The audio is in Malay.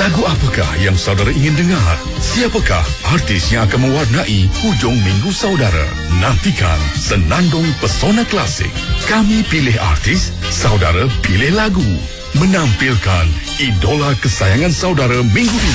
Lagu apakah yang saudara ingin dengar? Siapakah artis yang akan mewarnai hujung minggu saudara? Nantikan Senandung Pesona Klasik. Kami pilih artis, saudara pilih lagu. Menampilkan idola kesayangan saudara minggu ini.